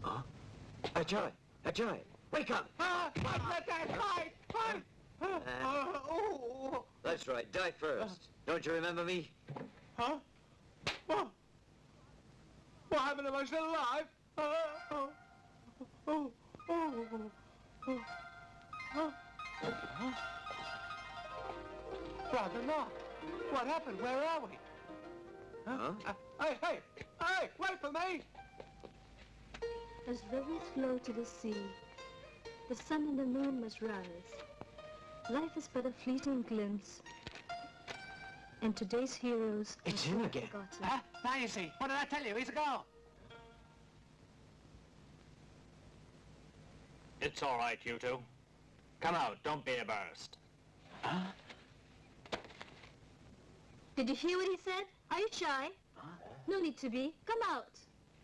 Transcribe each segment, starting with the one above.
Ajay! Ajay! Wake up! That's right, die first. Don't you remember me? Huh? What? What happened? Am I still alive? Rather not. What happened? Where are we? Huh? Hey, wait for me! As rivers flow to the sea, the sun and the moon must rise. Life is but a fleeting glimpse, and today's heroes It's are him soon again. forgotten. Now you see. What did I tell you? He's a girl. It's all right, you two. Come out, don't be embarrassed. Did you hear what he said? Are you shy? No need to be. Come out.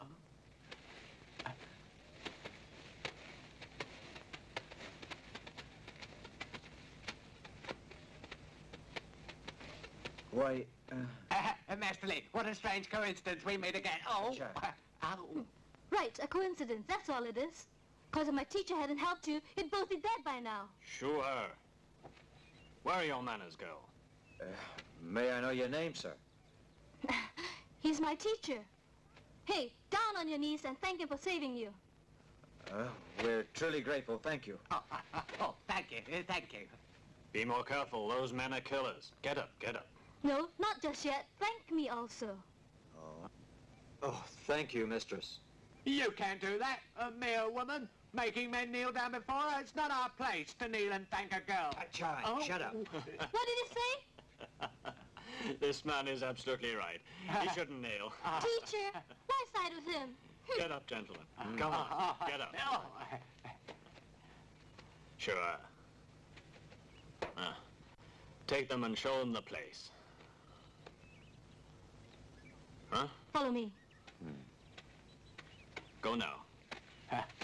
Why, Master Lee, what a strange coincidence we meet again. Oh, Sure. ow. Right, a coincidence. That's all it is. Because if my teacher hadn't helped you, you'd both be dead by now. Sure. Where are your manners, girl? may I know your name, sir? He's my teacher. Hey, down on your knees and thank him for saving you. We're truly grateful, thank you. Oh, thank you. Be more careful, those men are killers. Get up, get up. No, not just yet. Thank me also. Oh, thank you, mistress. You can't do that, a mere woman. Making men kneel down before her, it's not our place to kneel and thank a girl. Ajay, Oh. shut up. What did he say? This man is absolutely right. He shouldn't kneel. Teacher, why side with him? Get up, gentlemen. Come on, get up. Sure. Take them and show them the place. Huh? Follow me. Go now.